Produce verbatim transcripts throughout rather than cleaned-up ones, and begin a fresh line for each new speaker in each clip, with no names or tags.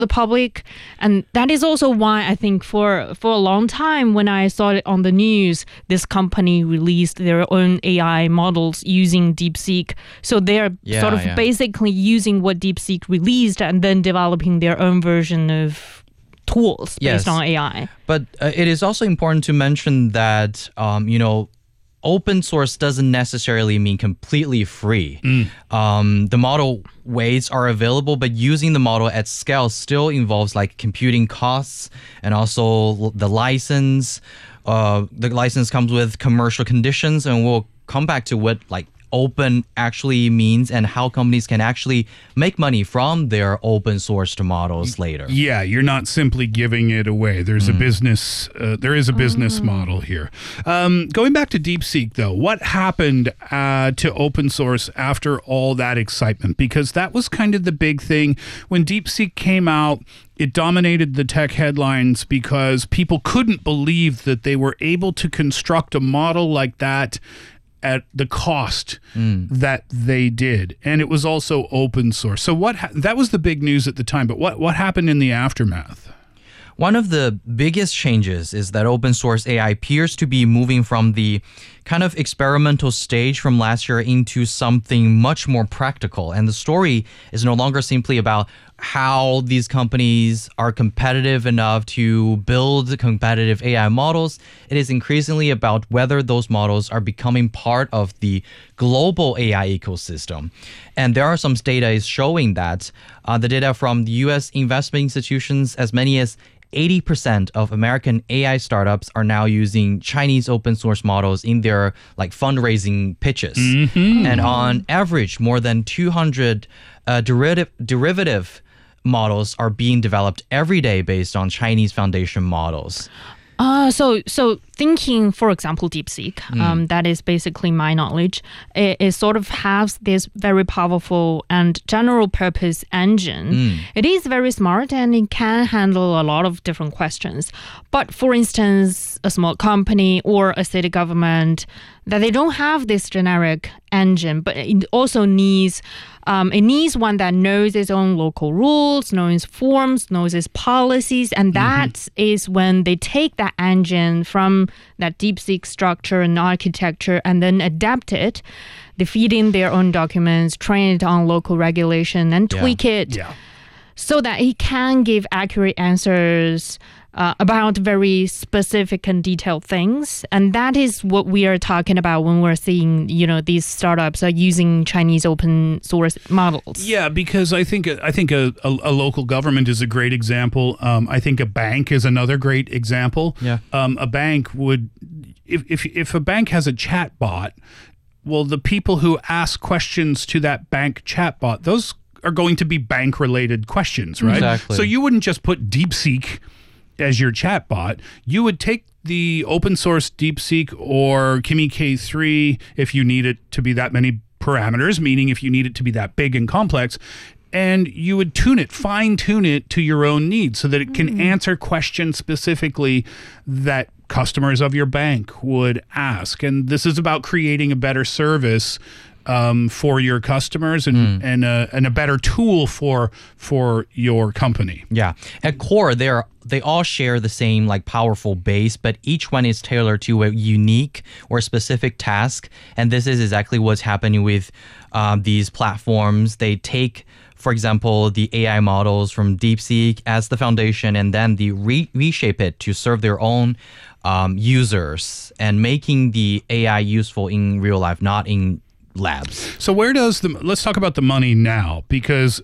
the public. And that is also why I think for, for a long time when I saw it on the news, this company released their own A I models using DeepSeek. So they're
yeah,
sort of
yeah.
basically using what DeepSeek released and then developing their own version of tools based
Yes.
on A I.
But uh, it is also important to mention that, um, you know, open source doesn't necessarily mean completely free.
Mm.
Um, the model weights are available, but using the model at scale still involves like computing costs and also l- the license. Uh, the license comes with commercial conditions, and we'll come back to what like open actually means and how companies can actually make money from their open sourced models later.
Yeah, you're not simply giving it away. There's a business, uh, there is a business model here. Um, going back to DeepSeek, though, what happened uh, to open source after all that excitement? Because that was kind of the big thing. When DeepSeek came out, it dominated the tech headlines because people couldn't believe that they were able to construct a model like that at the cost
Mm.
that they did, and it was also open source. So what ha- that was the big news at the time, but what what happened in the aftermath?
One of the biggest changes is that open source A I appears to be moving from the kind of experimental stage from last year into something much more practical. And the story is no longer simply about how these companies are competitive enough to build competitive A I models. It is increasingly about whether those models are becoming part of the global A I ecosystem. And there are some data is showing that uh, the data from the U S investment institutions, as many as eighty percent of American A I startups are now using Chinese open source models in their like fundraising pitches.
Mm-hmm.
And on average, more than two hundred uh, derivative derivative models are being developed every day based on Chinese foundation models.
Uh, so, so thinking, for example, DeepSeek, um, that is basically my knowledge. It, it sort of has this very powerful and general purpose engine. It is very smart and it can handle a lot of different questions. But for instance, a small company or a city government, that they don't have this generic engine, but it also needs um, it needs one that knows its own local rules, knows forms, knows its policies, and that mm-hmm. is when they take that engine from that DeepSeek structure and architecture and then adapt it. They feed in their own documents, train it on local regulation, and tweak
Yeah.
it
Yeah.
so that it can give accurate answers Uh, about very specific and detailed things. And that is what we are talking about when we're seeing, you know, these startups are using Chinese open source models.
Yeah, because I think I think a, a, a local government is a great example. Um, I think a bank is another great example.
Yeah.
Um, a bank would, if, if if a bank has a chat bot, well, the people who ask questions to that bank chatbot, those are going to be bank-related questions, right?
Exactly.
So you wouldn't just put DeepSeek as your chatbot. You would take the open source DeepSeek or Kimi K three if you need it to be that many parameters, meaning if you need it to be that big and complex, and you would tune it, fine tune it to your own needs so that it can mm. answer questions specifically that customers of your bank would ask. And this is about creating a better service um, for your customers and mm. and, a, and a better tool for for your company.
Yeah. At core, they're they all share the same like powerful base, but each one is tailored to a unique or specific task. And this is exactly what's happening with um, these platforms. They take, for example, the A I models from DeepSeek as the foundation, and then they re- reshape it to serve their own um, users and making the A I useful in real life, not in labs.
So where does the, let's talk about the money now, because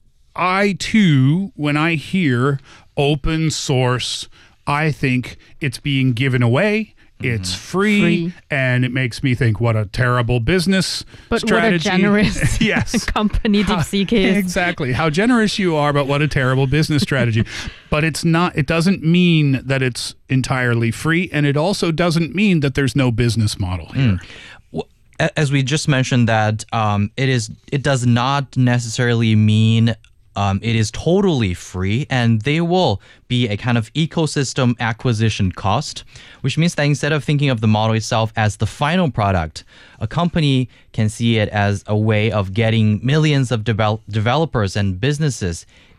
I too, when I hear open source, I think it's being given away. It's free,
Free.
and it makes me think, what a terrible business
But
strategy.
what a generous
yes.
company DeepSeek is.
Exactly. How generous you are, but what a terrible business strategy. But it's not, it doesn't mean that it's entirely free, and it also doesn't mean that there's no business model here.
Mm. As we just mentioned, that um, it is, it does not necessarily mean Um, it is totally free, and they will be a kind of ecosystem acquisition cost, which means that instead of thinking of the model itself as the final product, a company can see it as a way of getting millions of devel- developers and businesses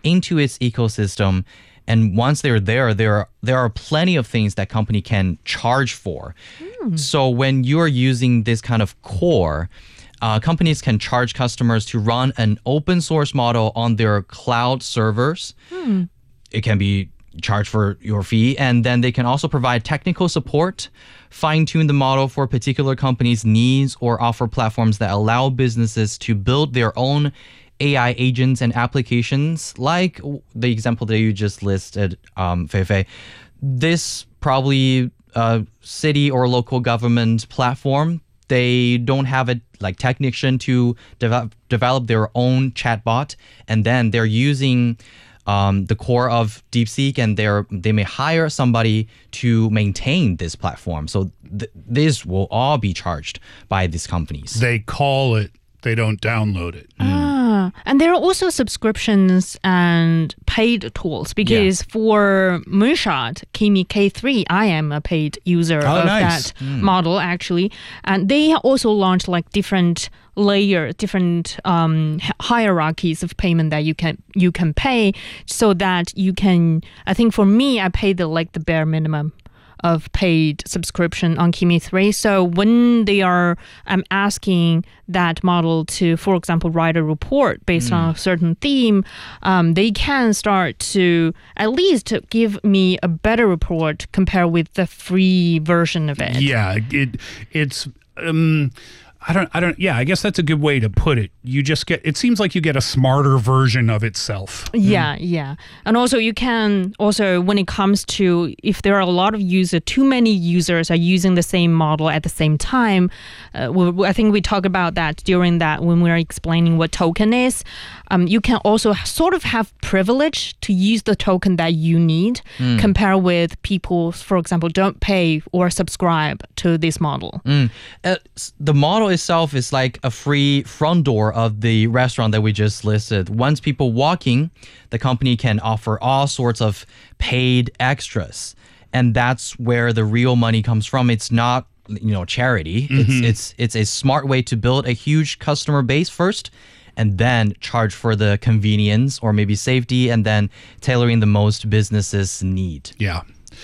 into its ecosystem. And once they're there, there are, there are plenty of things that company can charge for. Mm. So when you're using this kind of core, uh, companies can charge customers to run an open source model on their cloud servers. Mm. It can be charged for your fee, and then they can also provide technical support, fine-tune the model for particular companies' needs, or offer platforms that allow businesses to build their own A I agents and applications, like the example that you just listed, um, Fei Fei. This probably uh, city or local government platform, they don't have a like technician to develop develop their own chatbot, and then they're using um, the core of DeepSeek, and they're they may hire somebody to maintain this platform. So th- this will all be charged by these companies.
They call it. They don't download it.
Ah, and there are also subscriptions and paid tools because yeah. for Moonshot, Kimi K three, I am a paid user
oh,
of
nice.
that mm. model actually. And they also launched like different layer, different um, hierarchies of payment that you can you can pay so that you can, I think for me, I pay the like the bare minimum of paid subscription on Kimi three. So when they are I'm asking that model to, for example, write a report based mm. on a certain theme, um, they can start to at least give me a better report compared with the free version of it.
Yeah, it it's um I don't, I don't, yeah, I guess that's a good way to put it. You just get, it seems like you get a smarter version of itself.
Yeah, mm. yeah. And also you can, also when it comes to, if there are a lot of users, too many users are using the same model at the same time, uh, we, I think we talked about that during that when we were explaining what token is. Um, you can also sort of have privilege to use the token that you need, mm. compare with people, for example, don't pay or subscribe to this model.
Mm. Uh, the model itself is like a free front door of the restaurant that we just listed. Once people walk in, the company can offer all sorts of paid extras. And that's where the real money comes from. It's not, you know, charity. Mm-hmm. It's, it's, it's a smart way to build a huge customer base first, and then charge for the convenience or maybe safety, and then tailoring the most businesses need.
Yeah.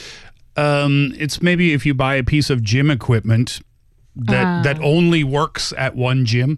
Um, it's maybe if you buy a piece of gym equipment that uh. that only works at one gym.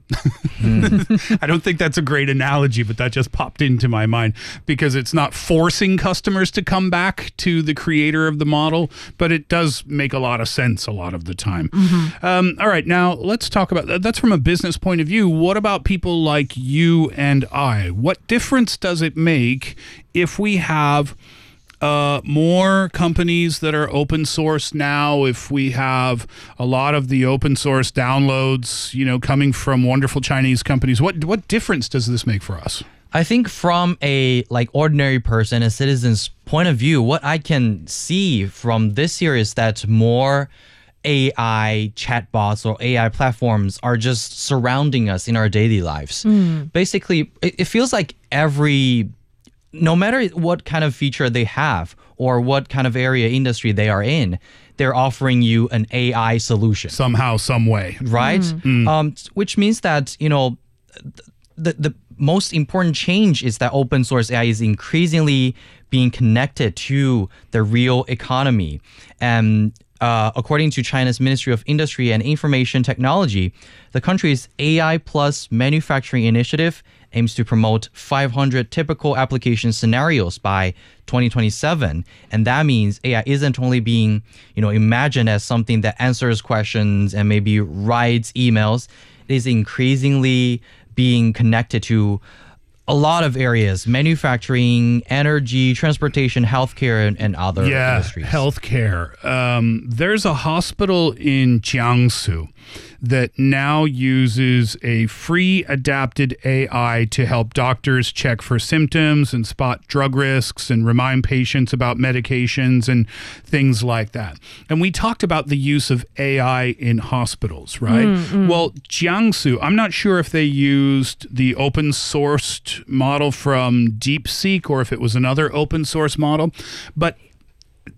mm. I don't think that's a great analogy, but that just popped into my mind because it's not forcing customers to come back to the creator of the model, but it does make a lot of sense a lot of the time. Mm-hmm. Um, all right, now let's talk about that. That's from a business point of view. What about people like you and I? What difference does it make if we have Uh, more companies that are open source now, if we have a lot of the open source downloads, you know, coming from wonderful Chinese companies? What what difference does this make for us?
I think from a like ordinary person, a citizen's point of view, what I can see from this year is that more A I chatbots or A I platforms are just surrounding us in our daily lives. Mm. Basically, it, it feels like every no matter what kind of feature they have or what kind of area industry they are in, they're offering you an A I solution.
Somehow, some way.
Right? Mm. Um, which means that, you know, the, the most important change is that open source A I is increasingly being connected to the real economy. And uh, according to China's Ministry of Industry and Information Technology, the country's A I plus manufacturing initiative aims to promote five hundred typical application scenarios by twenty twenty-seven. And that means A I isn't only being, you know, imagined as something that answers questions and maybe writes emails. It is increasingly being connected to a lot of areas: manufacturing, energy, transportation, healthcare, and, and other
yeah,
industries.
Healthcare. Um, there's a hospital in Jiangsu that now uses a free adapted A I to help doctors check for symptoms and spot drug risks and remind patients about medications and things like that. And we talked about the use of A I in hospitals, right? Mm, mm. Well, Jiangsu, I'm not sure if they used the open sourced model from DeepSeek or if it was another open source model, but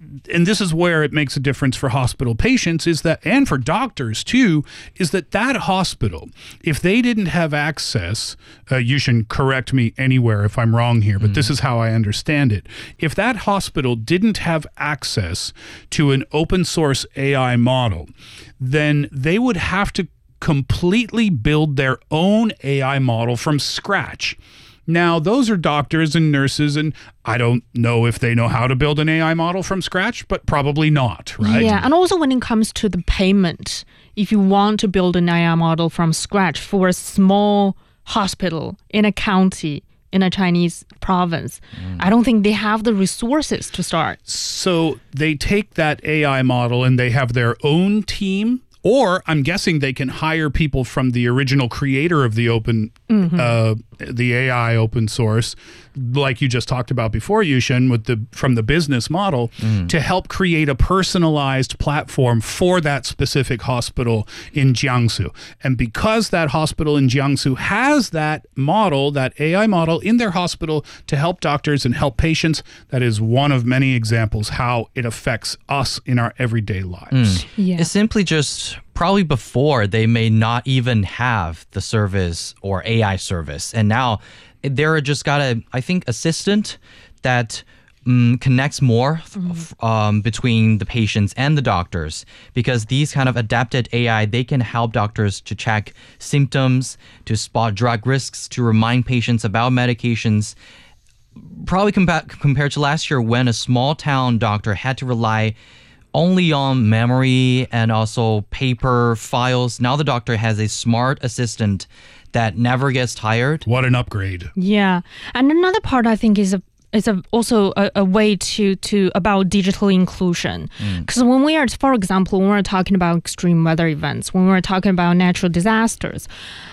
and this is where it makes a difference for hospital patients is that, and for doctors too, is that that hospital, if they didn't have access, uh, you can correct me anywhere if I'm wrong here, but mm. this is how I understand it. If that hospital didn't have access to an open source A I model, then they would have to completely build their own A I model from scratch. Now, those are doctors and nurses, and I don't know if they know how to build an A I model from scratch, but probably not, right?
Yeah, and also when it comes to the payment, if you want to build an A I model from scratch for a small hospital in a county, in a Chinese province, mm. I don't think they have the resources to start.
So they take that A I model and they have their own team. Or I'm guessing they can hire people from the original creator of the open, mm-hmm. uh, the A I open source, like you just talked about before, Yushin, with the from the business model, mm. to help create a personalized platform for that specific hospital in Jiangsu. And because that hospital in Jiangsu has that model, that A I model in their hospital to help doctors and help patients, that is one of many examples how it affects us in our everyday lives.
Mm. Yeah. It's simply just probably before they may not even have the service or A I service. And now they're just got a, I think, assistant that um, connects more mm-hmm. um, between the patients and the doctors, because these kind of adapted A I, they can help doctors to check symptoms, to spot drug risks, to remind patients about medications. Probably compa- compared to last year when a small town doctor had to rely only on memory and also paper files. Now the doctor has a smart assistant that never gets tired.
What an upgrade.
Yeah. And another part I think is a is a, also a, a way to to about digital inclusion. Because mm. when we are, for example, when we're talking about extreme weather events, when we're talking about natural disasters,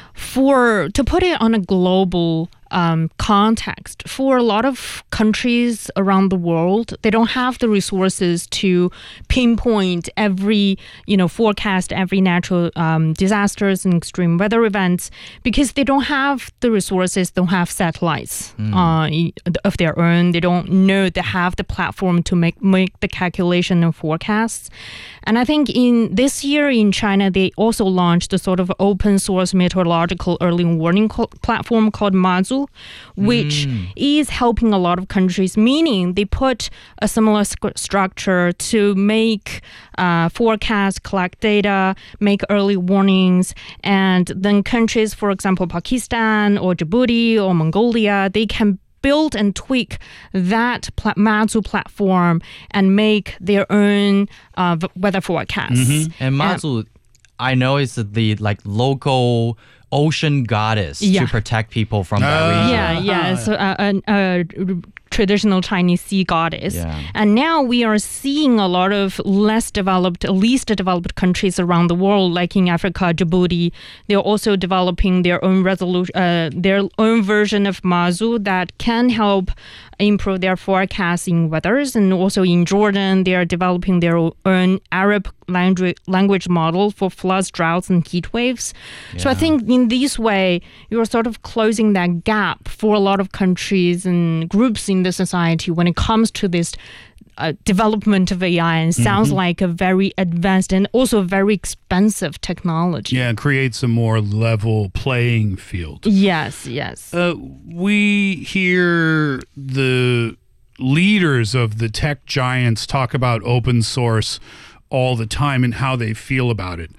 for to put it on a global um, context, for a lot of countries around the world, they don't have the resources to pinpoint every, you know, forecast every natural um, disasters and extreme weather events, because they don't have the resources, don't have satellites mm. uh, of their own. They don't know they have the platform to make, make the calculation and forecasts. And I think in this year in China, they also launched a sort of open source meteorological early warning co- platform called Mazu, which mm. is helping a lot of countries, meaning they put a similar sc- structure to make uh, forecasts, collect data, make early warnings, and then countries, for example, Pakistan or Djibouti or Mongolia, they can build and tweak that pla- Mazu platform and make their own uh, v- weather forecasts.
Mm-hmm. And Mazu, um, I know it's the like local ocean goddess yeah. to protect people from that
uh,
region.
Yeah, yeah. So uh, a, a traditional Chinese sea goddess.
Yeah.
And now we are seeing a lot of less developed, least developed countries around the world, like in Africa, Djibouti. They're also developing their own resolution, uh, their own version of Mazu that can help improve their forecasting weathers. And also in Jordan, they are developing their own Arab language language model for floods, droughts, and heat waves. Yeah. So I think in this way, you're sort of closing that gap for a lot of countries and groups in the society when it comes to this uh, development of A I, and sounds mm-hmm. like a very advanced and also very expensive technology.
Yeah, it creates a more level playing field.
Yes, yes.
Uh, we hear the leaders of the tech giants talk about open source all the time and how they feel about it.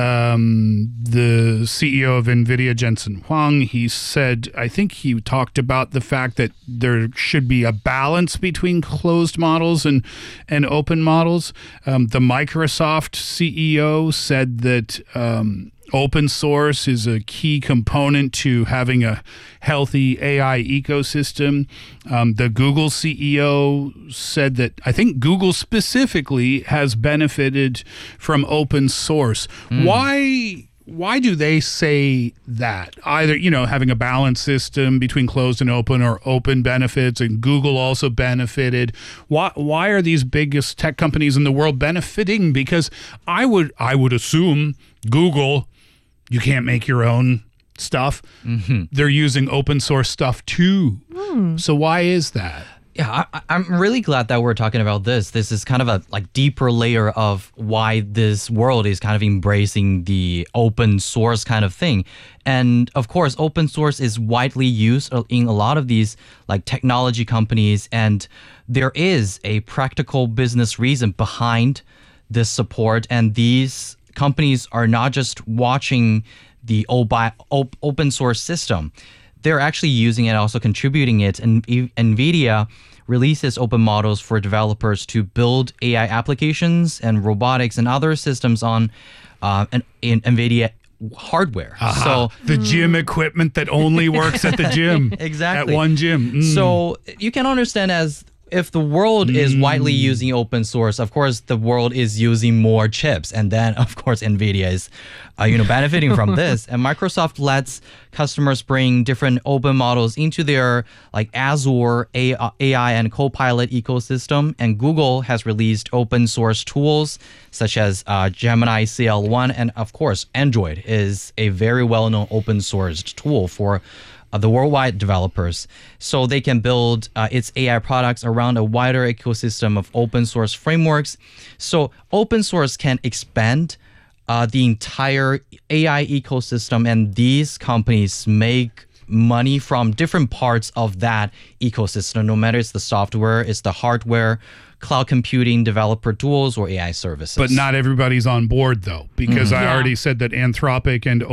Um, the C E O of NVIDIA, Jensen Huang, he said, I think he talked about the fact that there should be a balance between closed models and, and open models. Um, the Microsoft C E O said that um, open source is a key component to having a healthy A I ecosystem. Um, the Google C E O said that I think Google specifically has benefited from open source. Mm. Why? Why do they say that? Either, you know, having a balanced system between closed and open, or open benefits and Google also benefited. Why why are these biggest tech companies in the world benefiting? Because I would I would assume Google, you can't make your own stuff. Mm-hmm. They're using open source stuff too. Mm. So why is that?
Yeah, I, I'm really glad that we're talking about this. This is kind of a like deeper layer of why this world is kind of embracing the open source kind of thing. And of course, open source is widely used in a lot of these like technology companies, and there is a practical business reason behind this support. And these companies are not just watching the obi- op- open source system. They're actually using it, also contributing it. And NVIDIA releases open models for developers to build A I applications and robotics and other systems on uh, an, in NVIDIA hardware.
Aha,
so
the gym equipment that only works at the gym.
Exactly.
At one gym. Mm.
So you can understand as if the world is widely using open source, of course, the world is using more chips. And then, of course, NVIDIA is uh, you know, benefiting from this. And Microsoft lets customers bring different open models into their like Azure A I and Copilot ecosystem. And Google has released open source tools such as uh, Gemini C L one. And of course, Android is a very well-known open sourced tool for Uh, the worldwide developers, so they can build uh, its A I products around a wider ecosystem of open source frameworks. So open source can expand uh, the entire A I ecosystem, and these companies make money from different parts of that ecosystem, no matter it's the software, it's the hardware, cloud computing, developer tools, or A I services.
But not everybody's on board, though, because
Mm-hmm.
I
Yeah.
already said that Anthropic and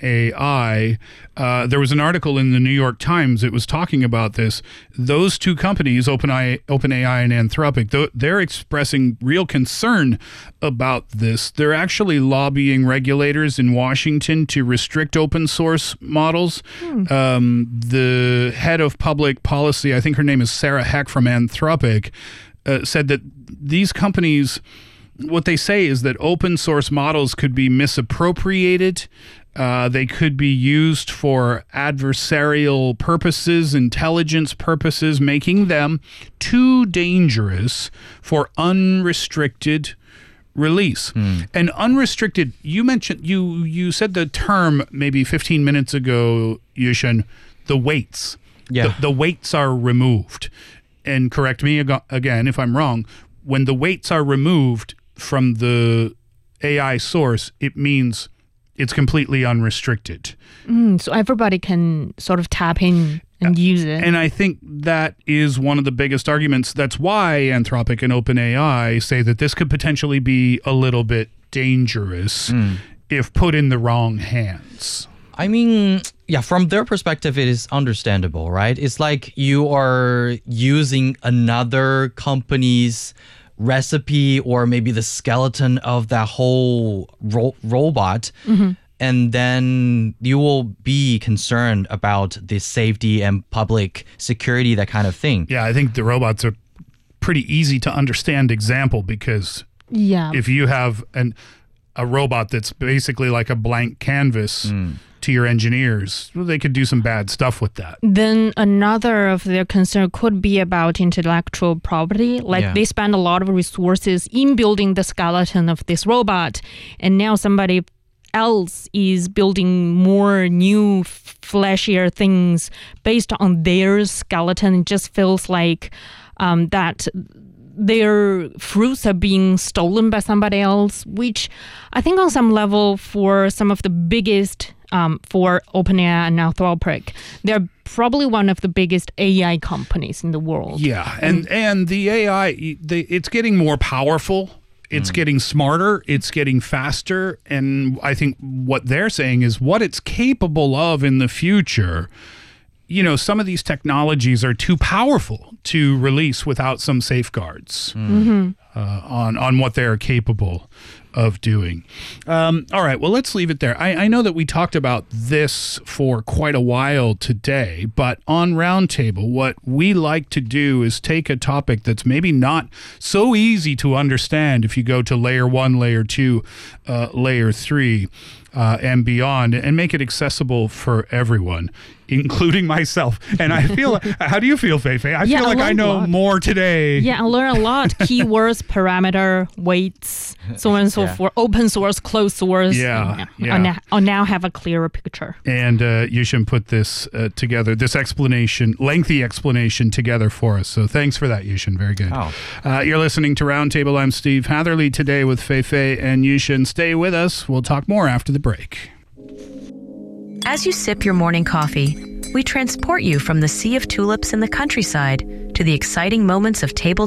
OpenAI, uh, there was an article in the New York Times that was talking about this. Those two companies, OpenAI, OpenAI and Anthropic, th- they're expressing real concern about this. They're actually lobbying regulators in Washington to restrict open source models. Um, the head of public policy, I think her name is Sarah Heck from Anthropic, Uh, said that these companies, what they say is that open source models could be misappropriated. Uh, they could be used for adversarial purposes, intelligence purposes, making them too dangerous for unrestricted release. And unrestricted, you mentioned, you you said the term maybe fifteen minutes ago, Yushen, the weights.
Yeah.
The, the weights are removed. And correct me ag- again if I'm wrong, when the weights are removed from the A I source, it means it's completely unrestricted.
Mm, so everybody can sort of tap in and use it.
And I think that is one of the biggest arguments. That's why Anthropic and OpenAI say that this could potentially be a little bit dangerous if put in the wrong hands.
I mean, yeah, from their perspective, it is understandable, right? It's like you are using another company's recipe or maybe the skeleton of that whole ro- robot. And then you will be concerned about the safety and public security, that kind of thing.
Yeah, I think the robots are pretty easy to understand example, because
yeah.
if you have an a robot that's basically like a blank canvas to your engineers, well, they could do some bad stuff with that.
Then another of their concern could be about intellectual property. Like
Yeah.
they spend a lot of resources in building the skeleton of this robot, and now somebody else is building more new fleshier things based on their skeleton. It just feels like um, that their fruits are being stolen by somebody else, which I think on some level for some of the biggest, um, for OpenAI and Anthropic, they're probably one of the biggest A I companies in the world.
Yeah, and and the A I, they, it's getting more powerful. It's getting smarter. It's getting faster. And I think what they're saying is what it's capable of in the future. You know, some of these technologies are too powerful to release without some safeguards uh, on on what they are capable of doing. Um, all right, well, let's leave it there. I, I know that we talked about this for quite a while today, but on Roundtable, what we like to do is take a topic that's maybe not so easy to understand if you go to layer one, layer two, uh, layer three, uh, and beyond, and make it accessible for everyone. including myself. And I feel, how do you feel, Fei Fei? I
Yeah,
feel
I
like I
learned a
know
lot.
more today.
Yeah, I learned a lot. Keywords, parameter, weights, so on and so
Yeah.
forth. Open source, closed source.
Yeah,
And,
yeah.
I now, I now have a clearer picture.
And uh, Yushin put this uh, together, this explanation, lengthy explanation together for us. So thanks for that, Yushin. Very good.
Oh.
Uh, you're listening to Roundtable. I'm Steve Hatherley today with Fei Fei and Yushin. Stay with us. We'll talk more after the break.
As you sip your morning coffee, we transport you from the sea of tulips in the countryside to the exciting moments of table